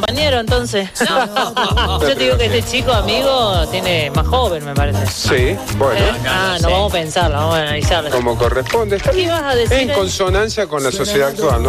compañero, entonces. Yo te digo que este chico amigo tiene más joven, me parece. Sí, bueno. No vamos a pensarlo, vamos a analizarlo. Como corresponde. ¿Qué ibas a decir? En consonancia con la sociedad actual, ¿no?